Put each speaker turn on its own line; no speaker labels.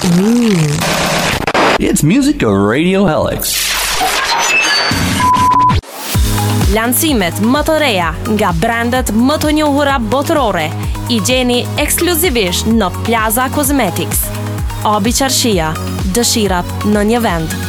It's Musica Radio Helix.
Lancimet më të reja nga brandet më të njohura botërore I gjeni ekskluzivisht në Plaza Cosmetics. Abi Qarshia, dëshirat në një vend.